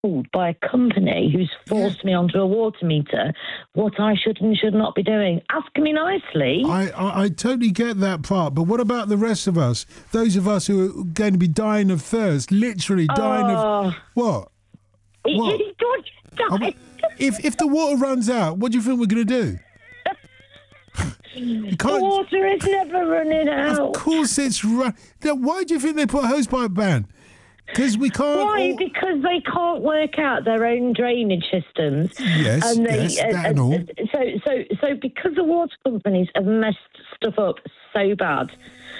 told by a company who's forced me onto a water meter what I should and should not be doing. Ask me nicely. I totally get that part, but what about the rest of us? Those of us who are going to be dying of thirst, literally dying of... What? If the water runs out, what do you think we're going to do? The water is never running out. Of course it's run. Why do you think they put a hosepipe ban? Because we can't. Why? Because they can't work out their own drainage systems. Yes, that and all. So because the water companies have messed stuff up so bad,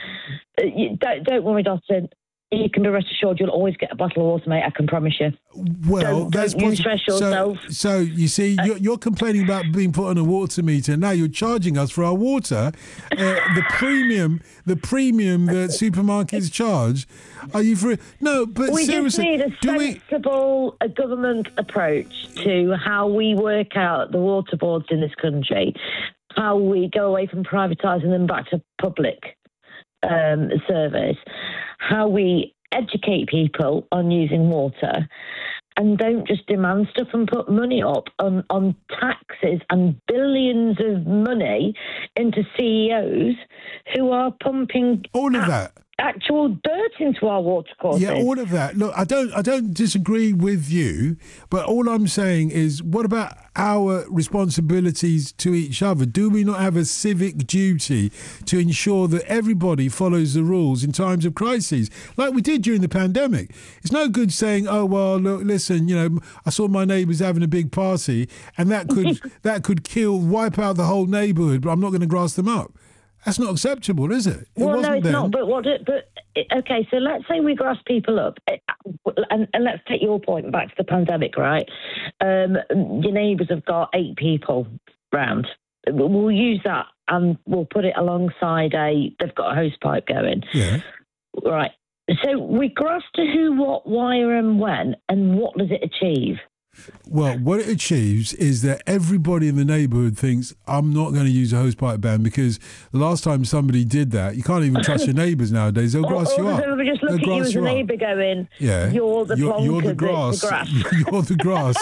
don't worry, Dotson. You can be rest assured you'll always get a bottle of water, mate. I can promise you. Well, don't you stress yourself. So you see, you're complaining about being put on a water meter. Now you're charging us for our water, the premium that supermarkets charge. Are you for? No, but we seriously, just need a sensible government approach to how we work out the water boards in this country, how we go away from privatising them back to public service, how we educate people on using water, and don't just demand stuff and put money up on taxes and billions of money into CEOs who are pumping all of that actual dirt into our watercourses. Yeah, all of that. Look, I don't disagree with you, but all I'm saying is, what about our responsibilities to each other? Do we not have a civic duty to ensure that everybody follows the rules in times of crises, like we did during the pandemic? It's no good saying, "Oh well, look, listen, I saw my neighbours having a big party, and that could wipe out the whole neighbourhood, but I'm not going to grass them up." That's not acceptable, is it? No, it's not. But okay, so let's say we grass people up, and let's take your point back to the pandemic, right? Your neighbours have got 8 people round. We'll use that, and we'll put it alongside they've got a hose pipe going. Yeah. Right. So we grass to who, what, why, and when, and what does it achieve? Well, what it achieves is that everybody in the neighbourhood thinks, I'm not going to use a hosepipe ban, because the last time somebody did that, you can't even trust your neighbours nowadays. They'll grass you up. Or just look at you as a neighbour going, yeah, you're the plonker, you're the grass. the grass. You're the grass.